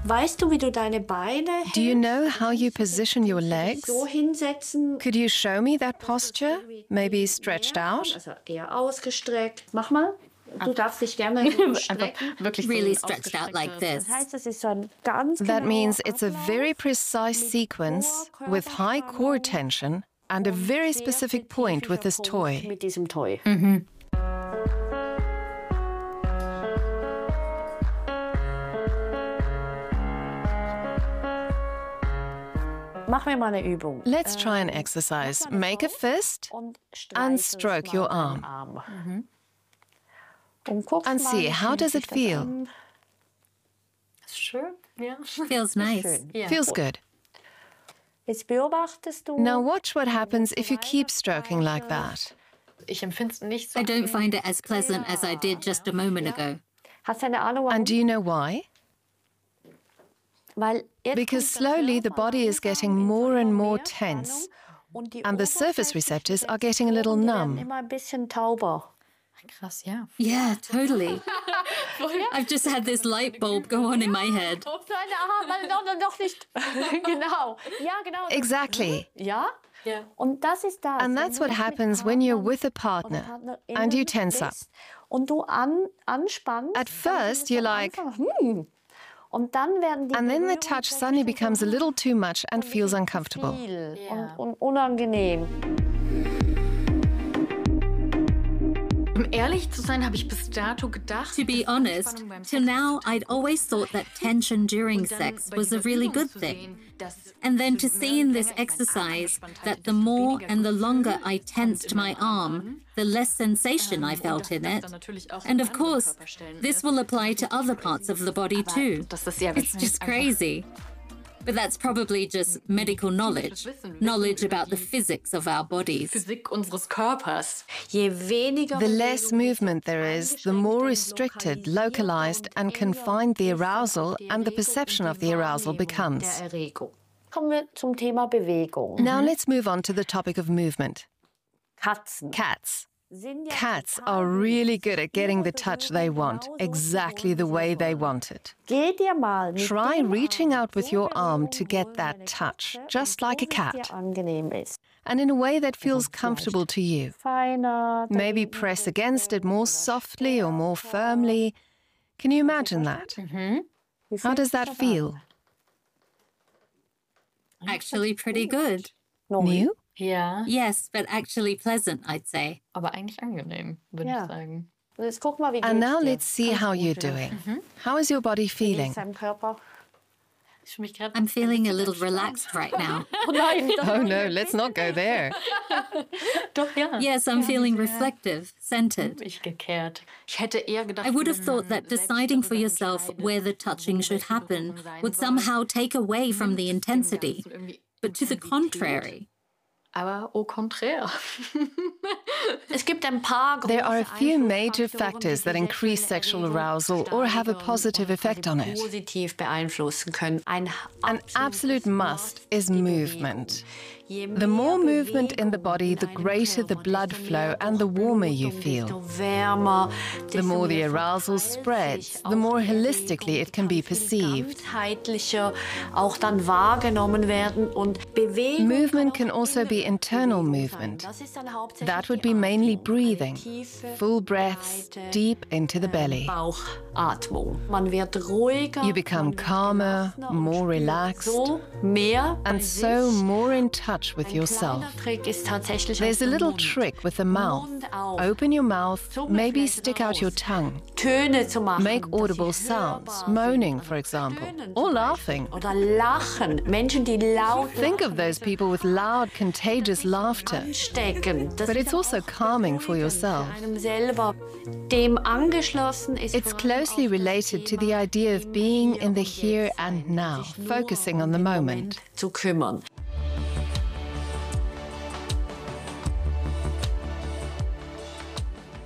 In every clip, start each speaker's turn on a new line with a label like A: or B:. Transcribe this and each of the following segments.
A: Weißt du, wie du deine Beine
B: Do you know how you position your legs?
A: so hinsetzen?
B: Could you show me that posture? Maybe stretched out?
A: Also eher ausgestreckt. Mach mal. Du darfst dich gerne strecken.
C: Really stretched out like this.
A: Das heißt, das ist so ein ganz
B: That
A: genauer
B: means it's a
A: Ablauf
B: very precise sequence with high core tension and a very
A: sehr
B: specific point with this
A: spezifischer
B: toy.
A: Punkt mit diesem Toy. Machen wir mal eine Übung.
B: Let's try an exercise. Make a fist
A: Und
B: and
A: streichel
B: stroke
A: mal
B: your
A: deinen
B: arm.
A: Und guck
B: and
A: mal,
B: see,
A: wie
B: how
A: fühlt
B: does
A: sich
B: it
A: das
B: feel?
A: an?
D: Schön, ja.
C: Feels nice.
A: Schön.
B: Feels good.
A: Jetzt beobachtest du.
B: Now watch what happens if you keep stroking like that.
D: Ich empfinde es nicht so.
C: I don't find it as pleasant as I did just a moment ago.
A: Hast du eine Ahnung, warum?
B: And do you know why?
A: Weil jetzt
B: Because
A: kommt der
B: slowly the
A: Körper
B: body is
A: langsam
B: getting
A: in
B: more
A: so
B: and
A: eine
B: more
A: mehr
B: tense,
A: Spannung und die
B: and the surface receptors are getting a
A: Oberflächen
B: little
A: werden
B: numb.
A: immer ein bisschen tauber.
D: Krass, ja.
C: Yeah, totally. I've just had this light bulb go on in my head.
A: Noch nicht. Genau. Ja, genau.
B: Exactly.
A: Ja?
D: Ja.
A: Und das ist das.
B: And
A: wenn
B: that's
A: du
B: what
A: mit
B: happens when you're
A: Partnern
B: with a
A: oder
B: partner
A: PartnerInnen
B: and you tense up.
A: bist und du anspannst.
B: At first, you're like,
A: Und dann werden die
B: and then the
A: Berührungen
B: touch suddenly
A: plötzlich
B: becomes a
A: so
B: little too much and feels
A: zu
B: uncomfortable.
A: viel
D: Ja.
A: und unangenehm.
D: Um ehrlich zu sein, habe ich bis dato gedacht,
C: To be honest, till now I'd always thought that tension during sex was a really good thing. And then to see in this exercise that the more and the longer I tensed my arm, the less sensation I felt in it. And of course, this will apply to other parts of the body too.
D: Das ist sehr
C: It's just crazy. But that's probably just medical knowledge about the physics of our bodies.
D: Physik unseres Körpers.
A: Je weniger
B: The less
A: Bewegung,
B: movement there is, the more restricted, localized, and confined the arousal and the perception of the arousal becomes.
A: der Erregung. Kommen wir zum Thema Bewegung.
B: Now let's move on to the topic of movement.
A: Katzen.
B: Cats.
A: Sind ja
B: Cats
A: total
B: are really good at getting the
A: ihre
B: touch
A: Berührung
B: they want,
A: genauso
B: exactly
A: zu
B: the
A: holen,
B: way
A: wie
B: they
A: sie
B: want it.
A: Geht dir mal mit
B: Try
A: dem
B: reaching
A: Arm
B: out with
A: so
B: your arm
A: berühren,
B: to
A: wo
B: get that
A: deine
B: touch,
A: Katze
B: just
A: und
B: like a
A: so, wie es
B: cat,
A: dir angenehm ist.
B: and in a way that feels comfortable to you.
A: Feiner.
B: Maybe press against it more softly or more firmly. Can you imagine that? How does that feel?
C: Actually pretty good.
B: New?
D: Ja,
C: Yes, but actually pleasant, I'd say.
D: aber eigentlich angenehm, würde
A: Ja.
D: ich sagen.
A: Jetzt guck mal, wie
B: And
A: geht's
B: now
A: dir?
B: let's see how you're doing. How is your body
A: Wie
B: feeling?
A: geht's deinem Körper?
D: Ich fühle mich gerade
C: I'm feeling a little relaxed right now.
A: Oh nein, das
B: Oh no, let's not go there.
D: doch, ja.
C: Yes, I'm feeling reflective, centered.
D: Ich gekehrt. Ich hätte eher gedacht,
C: I would have thought that deciding for yourself where the touching should happen would somehow take away from the intensity. But to the contrary,
D: Aber au contraire.
A: Es gibt ein paar
B: There are a
A: große
B: few major
A: Einflussfaktoren,
B: factors
A: die
B: that
A: die
B: increase
A: sexuelle
B: sexual arousal or have a
A: Erregung
B: positive
A: steigern
B: effect on
A: und
B: it.
A: positiv beeinflussen können. Ein
B: An absolute must is movement.
A: Je
B: The more
A: mehr
B: movement in the
A: Bewegung
B: body,
A: in
B: the
A: deinem
B: greater the
A: Körper,
B: blood
A: desto
B: flow
A: mehr
B: and the warmer you
A: Durchblutung,
B: feel.
A: desto wärmer,
B: The
A: desto
B: more the
A: mehr
B: arousal
A: verteilt
B: spreads,
A: sich
B: the
A: auch
B: more
A: die
B: holistically it can be
A: Erregung, die kann
B: perceived.
A: ganzheitlicher auch dann wahrgenommen werden und Bewegung
B: Movement
A: kann
B: can
A: auch
B: also be
A: innere
B: internal
A: Bewegung sein.
B: movement.
A: Das ist dann hauptsächlich
B: That would
A: die
B: be mainly
A: Atmung,
B: breathing,
A: eine tiefe,
B: full breaths
A: breite,
B: deep into the belly.
A: Bauchatmung. Man wird ruhiger,
B: You become
A: man wird
B: calmer,
A: gelassener und
B: more
A: spürt
B: relaxed,
A: so mehr bei
B: and so
A: sich.
B: more in touch with
A: Ein
B: yourself.
A: kleiner Trick ist tatsächlich
B: There's a
A: der
B: little
A: Mund.
B: trick with the mouth.
A: Mund auf.
B: Open your mouth, maybe
A: Zungenfläche
B: stick out your
A: raus.
B: tongue.
A: Töne zu machen.
B: Make
A: dass
B: audible
A: sie
B: sounds,
A: hörbar sind.
B: moaning,
A: Also
B: for example,
A: Stöhnen
B: or
A: zum
B: laughing.
A: Beispiel. Oder lachen. Menschen, die laut
B: Think
A: lachen,
B: of those people with loud, contagious laughter.
A: anstecken. Das
B: But
A: ist
B: it's
A: dann
B: also
A: auch
B: calming for
A: beruhigend
B: yourself.
A: für einem selber. Dem angeschlossen ist
B: It's
A: vor allem
B: closely
A: auch das
B: related to the
A: Thema,
B: idea of
A: im
B: being
A: Hier
B: in the
A: und
B: here
A: Jetzt
B: and
A: sein,
B: now,
A: sich nur
B: focusing on
A: um
B: the
A: den
B: moment.
A: zu kümmern.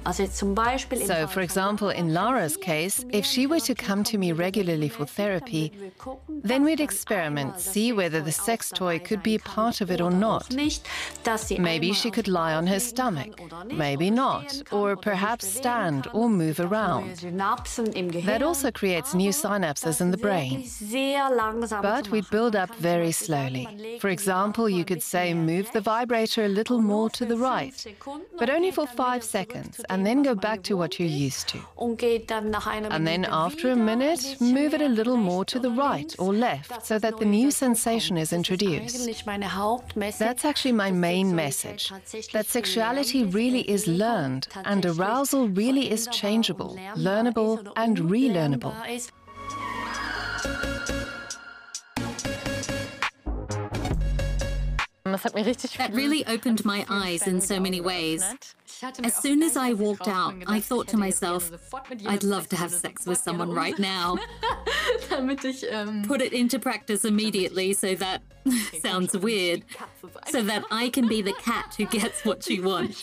B: So, for example, in Lara's case, if she were to come to me regularly for therapy, then we'd experiment, see whether the sex toy could be a part of it or not. Maybe she could lie on her stomach, maybe not, or perhaps stand or move around. That also creates new synapses in the brain. But we'd build up very slowly. For example, you could say, move the vibrator a little more to the right, but only for 5 seconds, and then go back to what you're used to. And then after a minute, move it a little more to the right or left so that the new sensation is introduced. That's actually my main message, that sexuality really is learned and arousal really is changeable, learnable and relearnable.
C: That really opened my eyes in so many ways. As soon as I walked out, I thought to myself, I'd love to have sex with someone right now. Put it into practice immediately so that, sounds weird, so that I can be the cat who gets what she wants.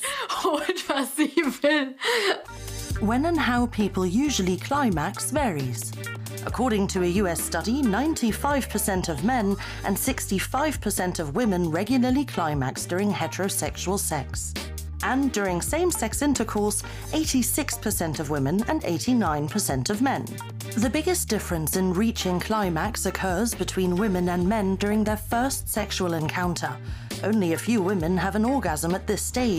E: When and how people usually climax varies. According to a US study, 95% of men and 65% of women regularly climax during heterosexual sex. And during same-sex intercourse, 86% of women and 89% of men. The biggest difference in reaching climax occurs between women and men during their first sexual encounter. Only a few women have an orgasm at this stage.